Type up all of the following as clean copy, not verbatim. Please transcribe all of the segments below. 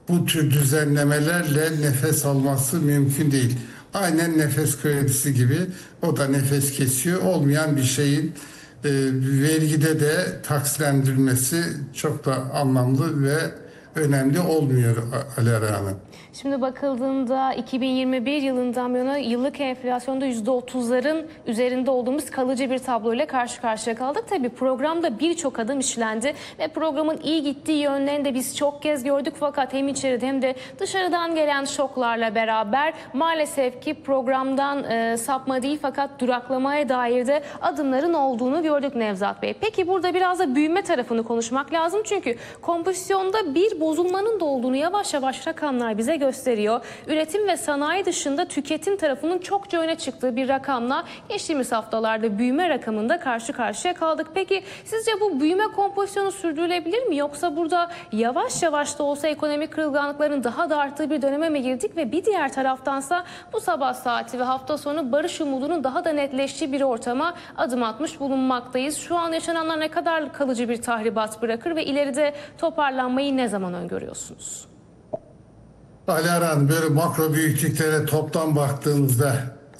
bu tür düzenlemelerle nefes alması mümkün değil. Aynen nefes kredisi gibi, o da nefes kesiyor. Olmayan bir şeyin vergide de taksitlendirilmesi çok da anlamlı ve önemli olmuyor Alara Hanım. Şimdi bakıldığında 2021 yılından bu yana yıllık enflasyonda %30'ların üzerinde olduğumuz kalıcı bir tabloyla karşı karşıya kaldık. Tabii programda birçok adım işlendi ve programın iyi gittiği yönlerini de biz çok kez gördük. Fakat hem içeride hem de dışarıdan gelen şoklarla beraber maalesef ki programdan sapma değil fakat duraklamaya dair de adımların olduğunu gördük Nevzat Bey. Peki burada biraz da büyüme tarafını konuşmak lazım. Çünkü kompozisyonda bir bozulmanın da olduğunu yavaş yavaş rakamlar bize gösteriyor. Üretim ve sanayi dışında tüketim tarafının çokça öne çıktığı bir rakamla geçtiğimiz haftalarda büyüme rakamında karşı karşıya kaldık. Peki sizce bu büyüme kompozisyonu sürdürülebilir mi? Yoksa burada yavaş yavaş da olsa ekonomik kırılganlıkların daha da arttığı bir döneme mi girdik ve bir diğer taraftansa bu sabah saati ve hafta sonu barış umudunun daha da netleştiği bir ortama adım atmış bulunmaktayız. Şu an yaşananlar ne kadar kalıcı bir tahribat bırakır ve ileride toparlanmayı ne zaman öngörüyorsunuz? Alara Hanım, böyle makro büyüklüklere toplam baktığımızda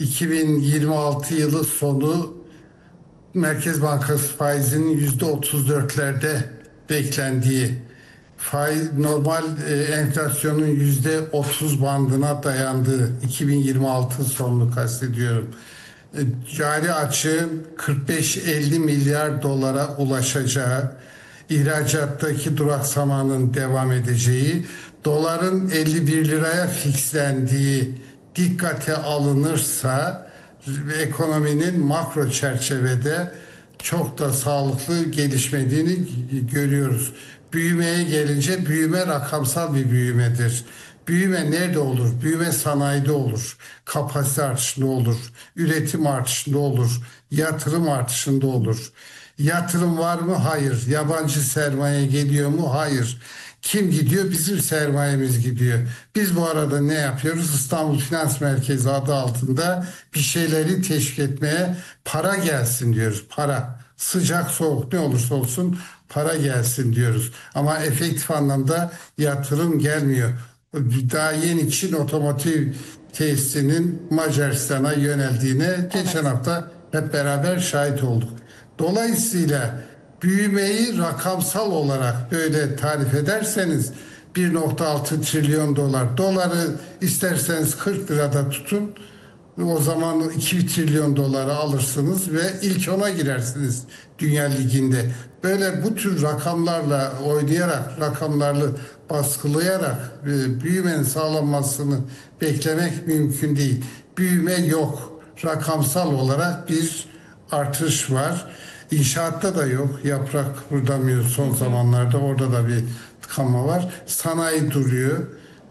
2026 yılı sonu Merkez Bankası faizinin %34'lerde beklendiği, normal enflasyonun %30 bandına dayandığı 2026 sonunu kastediyorum. Cari açığın 45-50 milyar dolara ulaşacağı, ihracattaki duraksamanın devam edeceği, doların 51 liraya fixlendiği dikkate alınırsa ekonominin makro çerçevede çok da sağlıklı gelişmediğini görüyoruz. Büyümeye gelince büyüme rakamsal bir büyümedir. Büyüme nerede olur? Büyüme sanayide olur. Kapasite artışında olur. Üretim artışında olur. Yatırım artışında olur. Yatırım var mı? Hayır. Yabancı sermaye geliyor mu? Hayır. Kim gidiyor? Bizim sermayemiz gidiyor. Biz bu arada ne yapıyoruz? İstanbul Finans Merkezi adı altında bir şeyleri teşvik etmeye, para gelsin diyoruz. Para. Sıcak soğuk ne olursa olsun para gelsin diyoruz. Ama efektif anlamda yatırım gelmiyor. Daha yeni Çin otomotiv tesisinin Macaristan'a yöneldiğine geçen hafta hep beraber şahit olduk. Dolayısıyla büyümeyi rakamsal olarak böyle tarif ederseniz 1,6 trilyon dolar. Doları isterseniz 40 lirada tutun. O zaman 2 trilyon doları alırsınız ve ilk ona girersiniz Dünya Ligi'nde. Böyle bu tür rakamlarla oynayarak, rakamlarla baskılayarak büyümenin sağlanmasını beklemek mümkün değil. Büyüme yok. Rakamsal olarak bir artış var. İnşaatta da yok. Yaprak kıpırdamıyor son zamanlarda. Orada da bir tıkanma var. Sanayi duruyor.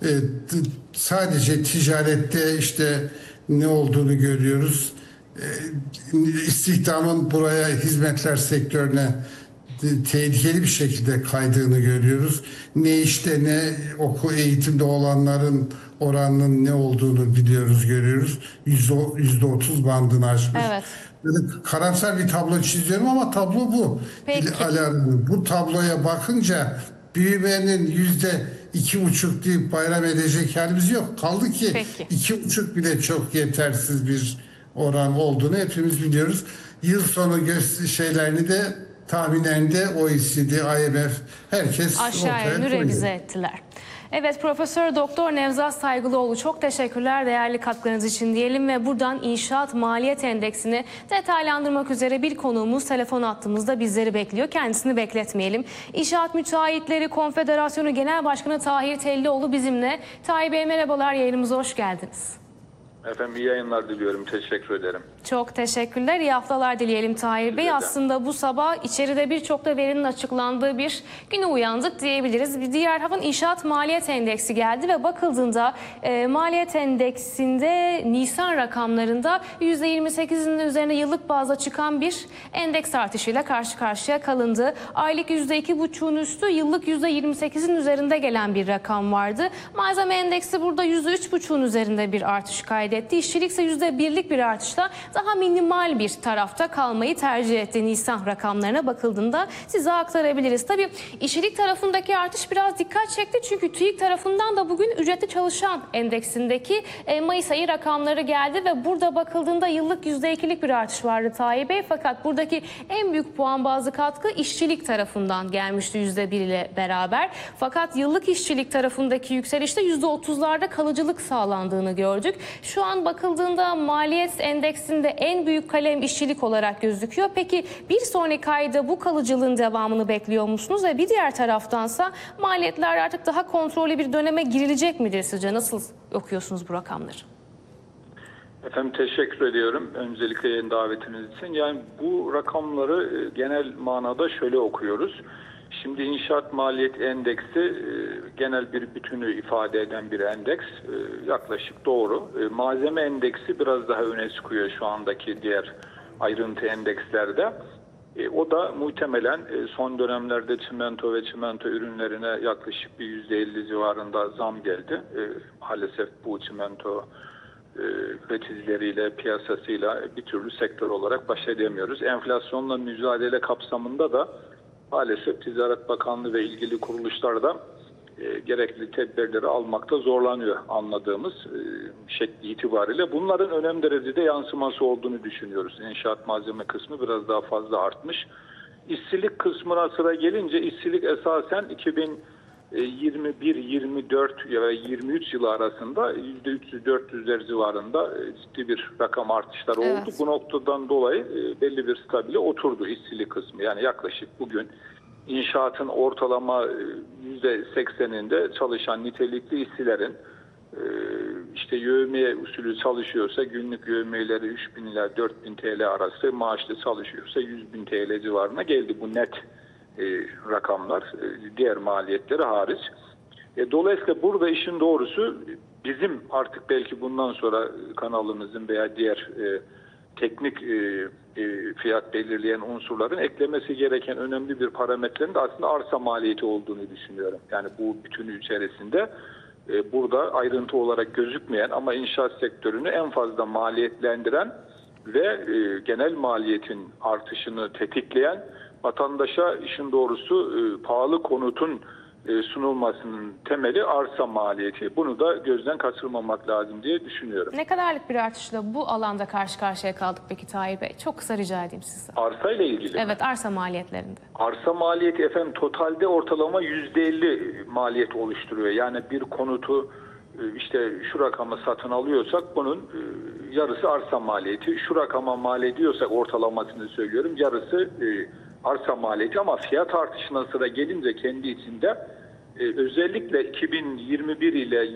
Sadece ticarette işte ne olduğunu görüyoruz. İstihdamın buraya hizmetler sektörüne tehlikeli bir şekilde kaydığını görüyoruz. Ne işte ne eğitimde olanların oranının ne olduğunu biliyoruz, görüyoruz. %30 bandını aşmış. Evet. Böyle karamsar bir tablo çiziyorum ama tablo bu. Peki. Bu tabloya bakınca büyümenin %2,5 deyip bayram edecek halimiz yok. Kaldı ki 2,5 bile çok yetersiz bir oran olduğunu hepimiz biliyoruz. Yıl sonu şeylerini de tahminlerinde OECD, IMF herkes aşağı yönlü revize ettiler. Evet, Profesör Doktor Nevzat Saygılıoğlu, çok teşekkürler değerli katkılarınız için diyelim ve buradan inşaat maliyet endeksini detaylandırmak üzere bir konuğumuz telefon attığımızda bizleri bekliyor. Kendisini bekletmeyelim. İnşaat Müteahhitleri Konfederasyonu Genel Başkanı Tahir Tellioğlu bizimle. Tahir Bey merhabalar, yayınımıza hoş geldiniz. Efendim iyi yayınlar diliyorum. Teşekkür ederim. Çok teşekkürler. İyi haftalar dileyelim Tahir Bey. Aslında bu sabah içeride birçok da verinin açıklandığı bir güne uyandık diyebiliriz. Bir diğer tarafın inşaat maliyet endeksi geldi ve bakıldığında maliyet endeksinde Nisan rakamlarında %28'in üzerine yıllık bazda çıkan bir endeks artışıyla karşı karşıya kalındı. Aylık %2,5'un üstü, yıllık %28'in üzerinde gelen bir rakam vardı. Malzeme endeksi burada %3,5'un üzerinde bir artış kaydetti. İşçilik ise %1'lik bir artışla daha minimal bir tarafta kalmayı tercih etti Nisan rakamlarına bakıldığında size aktarabiliriz. Tabii işçilik tarafındaki artış biraz dikkat çekti çünkü TÜİK tarafından da bugün ücretli çalışan endeksindeki Mayıs ayı rakamları geldi ve burada bakıldığında yıllık %2'lik bir artış vardı Tayyip Bey. Fakat buradaki en büyük puan bazlı katkı işçilik tarafından gelmişti %1 ile beraber. Fakat yıllık işçilik tarafındaki yükselişte %30'larda kalıcılık sağlandığını gördük. Şu an bakıldığında maliyet endeksinde en büyük kalem işçilik olarak gözüküyor. Peki bir sonraki ayda bu kalıcılığın devamını bekliyor musunuz? Ve bir diğer taraftansa maliyetler artık daha kontrollü bir döneme girilecek midir sizce? Nasıl okuyorsunuz bu rakamları? Efendim teşekkür ediyorum öncelikle yayın davetiniz için. Yani bu rakamları genel manada şöyle okuyoruz. Şimdi inşaat maliyet endeksi genel bir bütünü ifade eden bir endeks. Yaklaşık doğru. Malzeme endeksi biraz daha öne çıkıyor şu andaki diğer ayrıntı endekslerde. O da muhtemelen son dönemlerde çimento ve çimento ürünlerine yaklaşık bir %50 civarında zam geldi. Maalesef bu çimento üreticileriyle, piyasasıyla bir türlü sektör olarak baş edemiyoruz. Enflasyonla mücadele kapsamında da maalesef Ticaret Bakanlığı ve ilgili kuruluşlar da gerekli tedbirleri almakta zorlanıyor anladığımız şekli itibariyle. Bunların önemli derecede yansıması olduğunu düşünüyoruz. İnşaat malzeme kısmı biraz daha fazla artmış. İşsizlik kısmına sıra gelince işsizlik esasen 2021, 24 ya 23 yılı arasında %300-400'ler civarında ciddi bir rakam artışları oldu. Evet. Bu noktadan dolayı belli bir stabile oturdu işsizlik kısmı. Yani yaklaşık bugün inşaatın ortalama %80'inde çalışan nitelikli işçilerin işte yevmiye usulü çalışıyorsa günlük yevmiyeleri 3.000 ila 4.000 TL arası, maaşlı çalışıyorsa 100.000 TL civarına geldi bu net rakamlar, diğer maliyetleri hariç. Dolayısıyla burada işin doğrusu bizim artık belki bundan sonra kanalımızın veya diğer teknik fiyat belirleyen unsurların eklemesi gereken önemli bir parametrenin de aslında arsa maliyeti olduğunu düşünüyorum. Yani bu bütünü içerisinde burada ayrıntı olarak gözükmeyen ama inşaat sektörünü en fazla maliyetlendiren ve genel maliyetin artışını tetikleyen, vatandaşa işin doğrusu pahalı konutun sunulmasının temeli arsa maliyeti. Bunu da gözden kaçırmamak lazım diye düşünüyorum. Ne kadarlık bir artışla bu alanda karşı karşıya kaldık peki Tayyip Bey? Çok kısa rica edeyim sizden. Arsa ile ilgili Evet, arsa maliyetlerinde. Arsa maliyeti efendim totalde ortalama %50 maliyet oluşturuyor. Yani bir konutu işte şu rakama satın alıyorsak bunun yarısı arsa maliyeti. Şu rakama mal ediyorsak ortalamasını söylüyorum. Yarısı arsa maliyeti ama fiyat artışına sıra gelince kendi içinde özellikle 2021 ile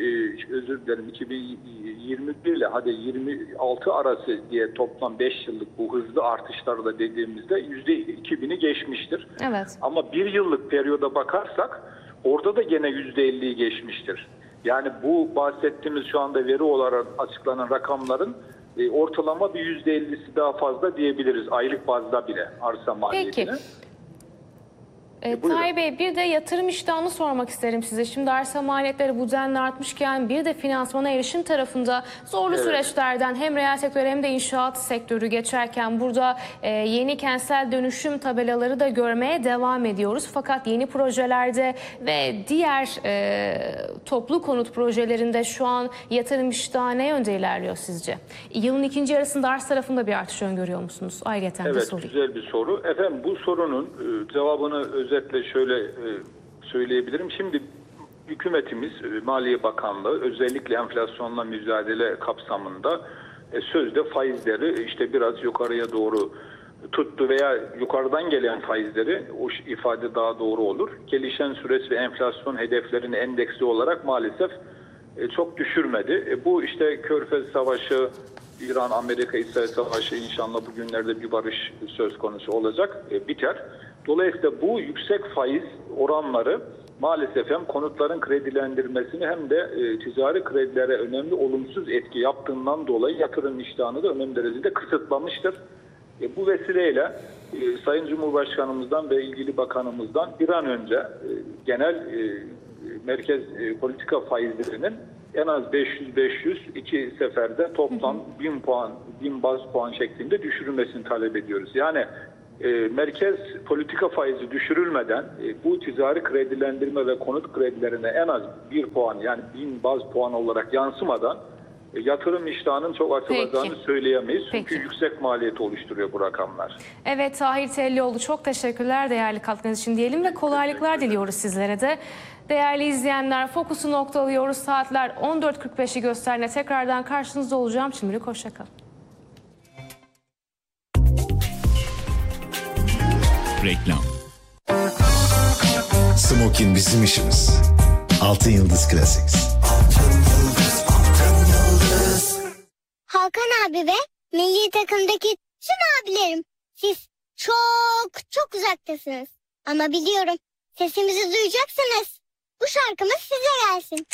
2021 ile hadi 26 arası diye toplam 5 yıllık bu hızlı artışlarda dediğimizde %2000'i geçmiştir. Evet. Ama bir yıllık periyoda bakarsak orada da gene %50'yi geçmiştir. Yani bu bahsettiğimiz şu anda veri olarak açıklanan rakamların ortalama bir %50'si daha fazla diyebiliriz aylık bazda bile arsa maliyetine. Peki. Tayyip Bey, bir de yatırım iştahını sormak isterim size. Şimdi arsa maliyetleri bu denli artmışken bir de finansmana erişim tarafında zorlu süreçlerden hem reel sektör hem de inşaat sektörü geçerken burada yeni kentsel dönüşüm tabelaları da görmeye devam ediyoruz. Fakat yeni projelerde ve diğer toplu konut projelerinde şu an yatırım iştahı ne yönde ilerliyor sizce? Yılın ikinci yarısında arz tarafında bir artış öngörüyor musunuz? Ayrıca de sorayım. Güzel bir soru. Efendim bu sorunun cevabını özetle şöyle söyleyebilirim. Şimdi hükümetimiz, Maliye Bakanlığı özellikle enflasyonla mücadele kapsamında sözde faizleri işte biraz yukarıya doğru tuttu veya yukarıdan gelen faizleri, o ifade daha doğru olur, gelişen süreç ve enflasyon hedeflerini endeksli olarak maalesef çok düşürmedi. Bu işte Körfez Savaşı, İran-Amerika-İsrail Savaşı inşallah bugünlerde bir barış söz konusu olacak, biter. Dolayısıyla bu yüksek faiz oranları maalesef hem konutların kredilendirmesini hem de ticari kredilere önemli olumsuz etki yaptığından dolayı yatırım iştahını da önemli derecede kısıtlamıştır. Bu vesileyle Sayın Cumhurbaşkanımızdan ve ilgili bakanımızdan bir an önce genel merkez politika faizlerinin en az 500-500 iki seferde toplam 1000 puan, 1000 baz puan şeklinde düşürülmesini talep ediyoruz. Yani merkez politika faizi düşürülmeden bu ticari kredilendirme ve konut kredilerine en az 1 puan, yani 1000 baz puan olarak yansımadan yatırım iştahının çok artacağını söyleyemeyiz. Çünkü yüksek maliyeti oluşturuyor bu rakamlar. Evet, Tahir Tellioğlu, çok teşekkürler değerli katkınız için diyelim ve kolaylıklar diliyoruz sizlere de. Değerli izleyenler, Fokus'u noktalıyoruz. Saatler 14.45'i gösterine tekrardan karşınızda olacağım. Şimdilik hoşçakalın. Reklam. Smokin bizim işimiz. Altın Yıldız Classics. Hakan abi ve milli takımdaki tüm abilerim, siz çok uzaktasınız. Ama biliyorum, sesimizi duyacaksınız. Bu şarkımız size gelsin.